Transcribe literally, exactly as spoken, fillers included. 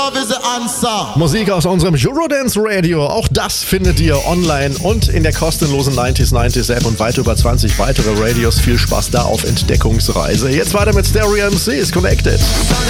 love is the answer. Musik aus unserem Eurodance Radio, auch das findet ihr online und in der kostenlosen neunzig neunzig App und weit über zwanzig weitere Radios. Viel Spaß da auf Entdeckungsreise. Jetzt weiter mit Stereo M Cs Connected.